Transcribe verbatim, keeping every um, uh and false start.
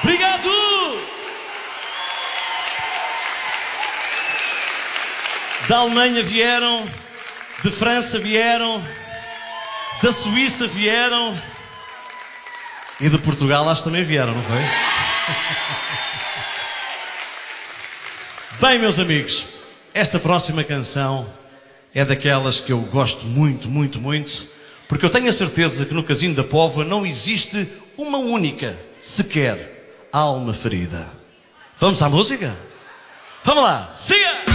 Obrigado! Da Alemanha vieram, de França vieram, da Suíça vieram e de Portugal acho que também vieram, não foi? Bem, meus amigos, esta próxima canção é daquelas que eu gosto muito, muito, muito, porque eu tenho a certeza que no Casino da Póvoa não existe uma única, sequer, alma ferida. Vamos à música? Vamos lá, siga!